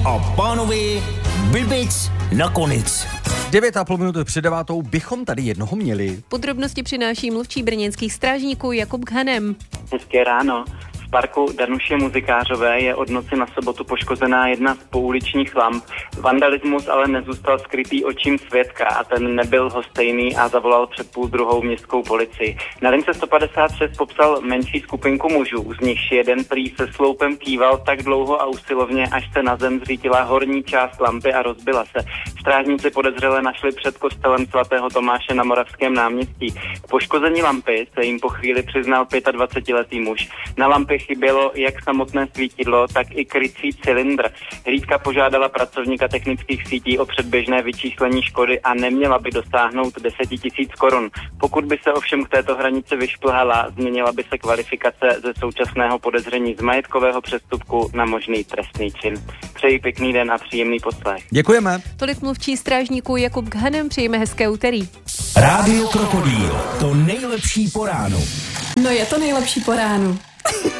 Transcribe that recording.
a pánové, blbec nakonec. 9,5 minuty před 9 bychom tady jednoho měli. Podrobnosti přináší mluvčí brněnských strážníků Jakub Ghanem. Hezké ráno. V parku Danuše Muzikářové je od noci na sobotu poškozená jedna z pouličních lamp. Vandalismus ale nezůstal skrytý očím svědka a ten nebyl lhostejný a zavolal před 12:30 městskou policii. Na lince 156 popsal menší skupinku mužů, z nichž jeden prý se sloupem kýval tak dlouho a usilovně, až se na zem zřítila horní část lampy a rozbila se. Strážníci podezřelé našli před kostelem svatého Tomáše na Moravském náměstí. K poškození lampy se jim po chvíli přiznal 25letý muž. Na lampě chybělo jak samotné svítidlo, tak i krycí cylindr. Hlídka požádala pracovníka technických sítí o předběžné vyčíslení škody a neměla by dosáhnout 10 000 korun. Pokud by se ovšem k této hranici vyšplhala, změnila by se kvalifikace ze současného podezření z majetkového přestupku na možný trestný čin. Přeji pěkný den a příjemný poslech. Děkujeme. Tolik mluvčí strážníků Jakub Ghanem, přejeme hezké úterý. Rádio Krokodýl, to nejlepší po ránu. No je to nejlepší po ránu.